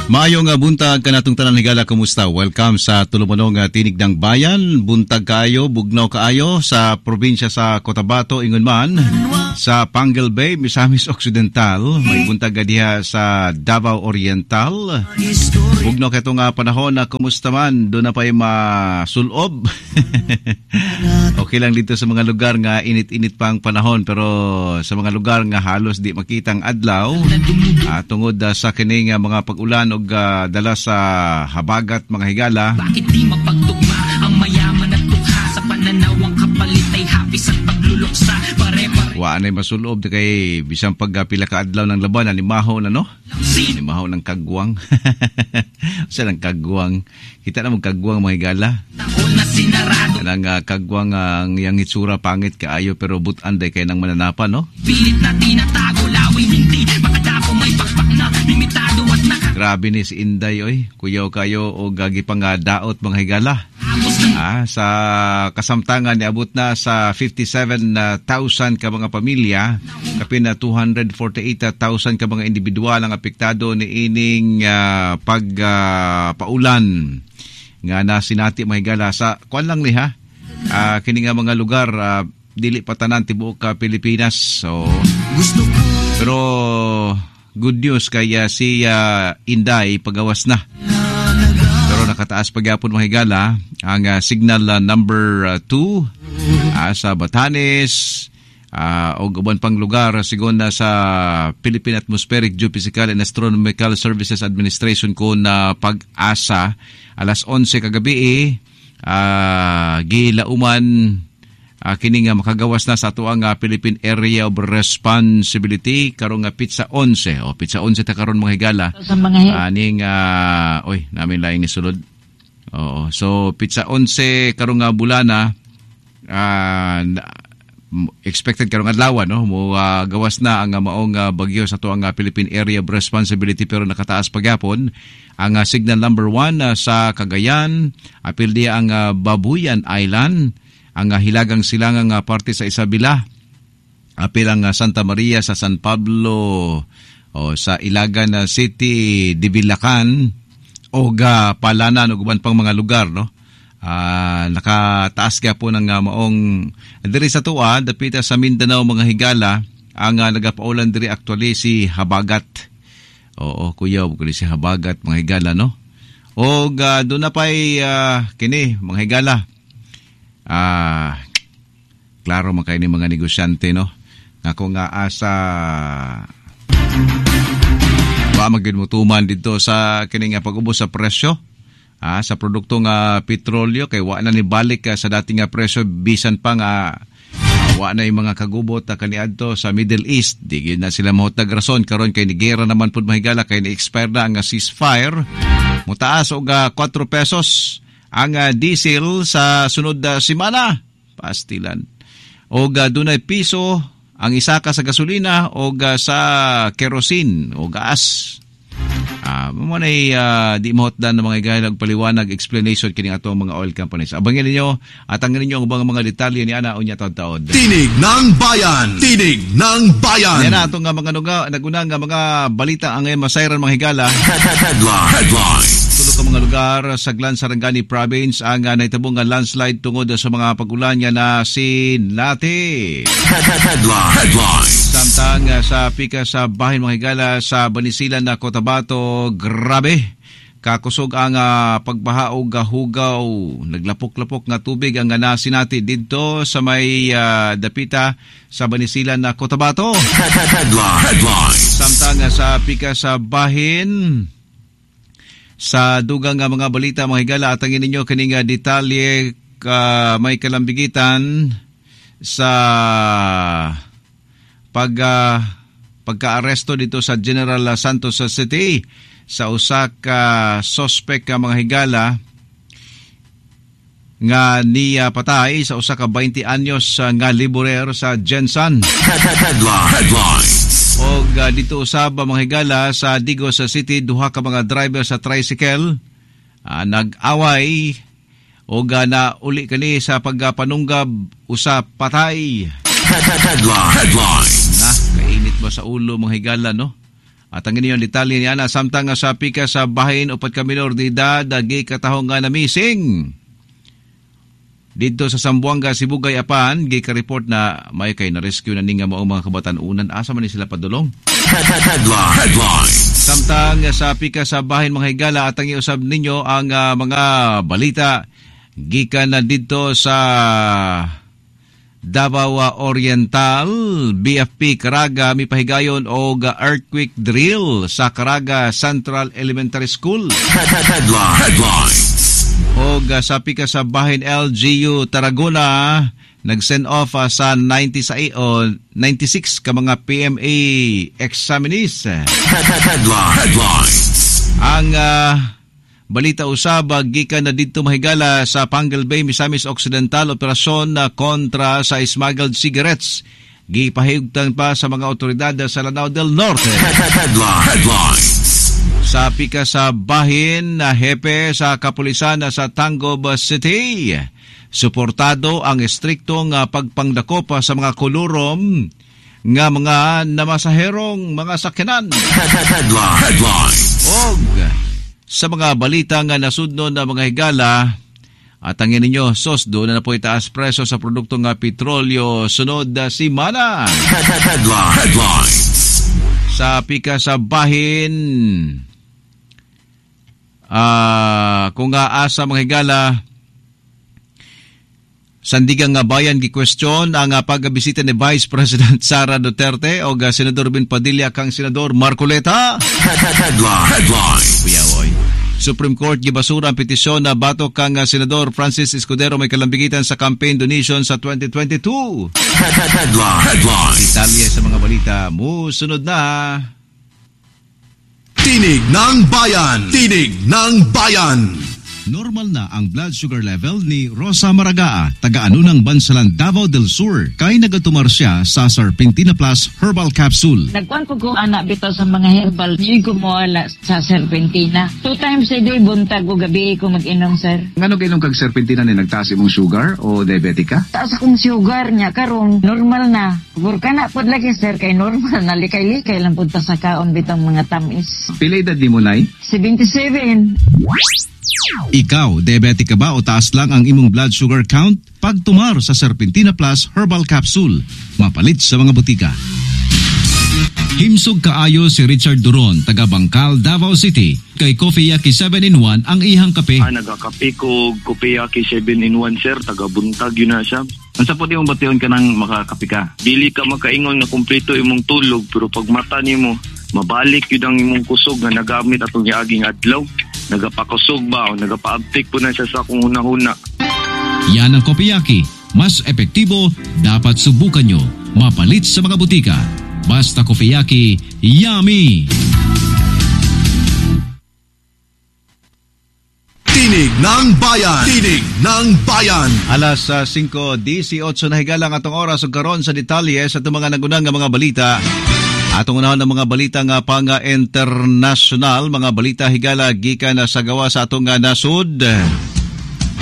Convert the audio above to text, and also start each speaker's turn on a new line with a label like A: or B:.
A: Maayong buntag kanatong tanan higala, kumusta? Welcome sa tulumanong Tinig ng Bayan. Buntag kaayo, bugnaw kaayo sa probinsya sa Cotabato, ingon man sa Panguil Bay, Misamis Occidental. May buntag diha sa Davao Oriental. Bugnaw katong panahon na kumusta man, doon na pa masulob. Okay lang dito sa mga lugar nga init-init pang panahon, pero sa mga lugar nga halos di makitang adlaw tungod sa kining mga pag-ulan og dala sa habagat, mga higala.
B: Bakit di mapagtugma ang mayaman at tukha sa pananaw ang kapalit ay hapis at pagluluksa pare-pare.
A: Wa anay masulob di kay bisang pagpila ka adlaw ng laban limahaw na no. Limahaw ng kagwang. Sa ng kagwang. Kita na mong kagwang, mga higala.
B: Taon na sinarado.
A: Ang kagwang ang yang itsura pangit kaayo pero butan day kay nang mananapa no.
B: Pilit na tinatago lawing hindi makadapo may pakpak na limitado at
A: Grabe ni si Inday, oy. Kuyaw kayo o gagi pang daot, mga higala. Sa kasamtangan, niabot na sa 57,000 ka mga pamilya, kapin na 248,000 ka mga individual ang apektado ni ining pagpaulan. Nga na sinati, mga higala. Sa kuan lang ni ha, kini nga mga lugar, dili patanan tibuok ka Pilipinas. So, pero good news kaya si Inday pagawas na. Pero nakataas pagyapon, mga higala ang signal number 2 sa Batanes o uban pang lugar sigon na sa Philippine Atmospheric Geophysical and Astronomical Services Administration ko na pag-asa alas 11 kagabi gilauman kini nga makagawas na sa ato ang Philippine Area of Responsibility karong pizza 11 pizza 11 ta karon, mga higala aning namin laing ni sulod. So pizza 11 karong bulana expected karong adlaw no mo gawas na ang maong bagyo sa ato ang Philippine Area of Responsibility, pero nakataas pagyapon ang signal number 1 sa Cagayan, apil di ang Babuyan Island, ang hilagang silangang parte sa Isabela, apil ang Santa Maria sa San Pablo sa Ilagan City, Divilacan o Palanan o guban pang mga lugar no. Nakataas kaya po ng maong diri sa tuwa dapita sa Mindanao, mga higala ang nagapaulan diri actually si Habagat. Kuya si Habagat, mga higala no. O doon na pa'y kini, mga higala. Klaro makay ni mga negosyante no nga kung asa wa magmutuman dito sa kini nga pag-ubos sa presyo sa produkto nga petrolyo, kay wa na ni balik sa dating nga presyo, bisan pa nga wa na yung mga kagubot kaniadto sa Middle East. Di na sila mahutag rason karon kay ni gera naman pud, mga higala, kay ni-expire na ang ceasefire. Mutaas og 4 pesos ang diesel sa sunod simana, pastilan. O dunay piso ang isa ka sa gasolina o sa kerosene o gas. Mamunay di mahotdan ng mga higala paliwanag explanation kini ato mga oil companies. Abangin ninyo at ang ninyo ang mga detalye ni ana unya taod-taod.
C: Tinig ng Bayan. Tinig ng Bayan.
A: Yan na itong nagunang mga balita ang masayran, mga higala.
C: Headline.
A: Tulog ka mga lugar sa Glan, Sarangani Province ang naitabong landslide tungod sa mga pagulan niya na sinati.
C: Headline.
A: Samtang sa pika sa bahin, mga higala, sa Banisilan na Cotabato, grabe. Kakusog ang pagbaha o hugaw. Naglapok-lapok nga tubig ang nasinati dito sa may dapita sa Banisilan na Cotabato.
C: Headline.
A: Samtang sa pika sa bahin, sa dugang mga balita, mga higala, atangin ninyo kaning detalye may kalambigitan sa pagka-aresto dito sa General Santos City sa usa ka suspect mga higala nga niya patay sa usa ka 20 anyos nga laborer sa Jensan.
C: Headline.
A: O dito usab, mga higala, sa Digos City, duha ka mga driver sa tricycle nag-away o na uli kani sa pagpanunggab, usa patay.
C: Headline.
A: Kainit ba sa ulo, mga higala no? At ang inyong detalye niya na samtang nga sa pika sa bahin upat ka minor de edad gi katahong nga na missing. Dito sa Zamboanga, Sibugay, Apan, gi ka-report na may kay na-rescue na ninga mo mga kabatan-unan. Asa man ni sila padulong?
C: Headline.
A: Samtang sa pika sa bahin mga higala at ang iusab ninyo ang mga balita gikan na dito sa Davao Oriental, BFP Caraga mipahigayon og earthquake drill sa Caraga Central Elementary School.
C: Headline.
A: Og sa pika sa bahin LGU Tarragona nag-send off sa 96 ka mga PMA examinees.
C: Headline.
A: Ang balita usab gikan na didto mahigala sa Pangal Bay, Misamis Occidental, operasyon kontra sa smuggled cigarettes. Gipahigtan pa sa mga otoridad sa Lanao del Norte.
C: Headline.
A: Sa pika sa bahin na hepe sa kapulisan sa Tangub City, suportado ang estriktong pagpangdakop sa mga kulurom nga mga namasaherong mga sakyanan.
C: Headline.
A: Og sa mga balita nga nasudno na mga higala, at ang ninyo, sosdo na po itaas preso sa produkto nga petrolyo sunod si Mana.
C: Headline.
A: Sa pika sa bahin, kung asa mga higala, sandigang nga bayan gi-question ang pagbisita ni Vice President Sara Duterte o Senador Ben Padilla kang Senador Marcoleta.
C: Headline.
A: Kuyawoy. Supreme Court gibasura ang petisyon na batok kang Senador Francis Escudero may kalambigitan sa campaign donation sa 2022.
C: Headline.
A: Detalye sa mga balita musunod na.
C: Tinig ng Bayan. Tinig ng Bayan.
D: Normal na ang blood sugar level ni Rosa Maragaa, taga-anunang Bansalan, Davao del Sur, kay nagatumar siya sa Serpentina Plus Herbal Capsule.
E: Nagkuhan ko anak bito sa mga herbal. Hindi ko mawala sa Serpentina. 2 times a day, buntag o gabi ko mag-inom, sir.
D: Ngano kailang kag Serpentina ni nagtaas imong sugar o diabetic ka?
E: Taas akong sugar niya, karon normal na. Burka na po lagi, sir, kay normal na. Likay-likay lang punta sa kaon bitang mga tamis.
D: Pila edad ni mo, nay?
E: 77.
D: Ikaw, diabetic ka ba o taas lang ang imong blood sugar count? Pagtumar sa Serpentina Plus Herbal Capsule, mapalit sa mga butika. Himsog kaayo si Richard Duron, taga Bangkal, Davao City. Kay Coffeeyaki 7-in-1 ang ihang kape.
F: Nagakape ko Coffeeyaki 7-in-1, sir. Taga buntag yun na siya.
G: Ang sa puti mong bation ka nang makakapi ka?
F: Dili ka makaingon na kumpleto imong tulog, pero pag mata nimo, mabalik yun ang imong kusog na nagamit atong yaging adlaw. Nagapakusog ba o nagapaabtik po na siya sa kung huna-huna.
D: Yan ang Coffeeyaki. Mas epektibo, dapat subukan nyo. Mapalit sa mga butika. Basta Coffeeyaki, yummy!
C: Tinig ng Bayan. Tinig ng Bayan.
A: Alas 5:18 na higalang atong oras ug karon sa detalye sa itong mga nagunang nga mga balita. Atong unahon ng mga balita nga pang international, mga balita higala gikan sa gawa sa atong nasud.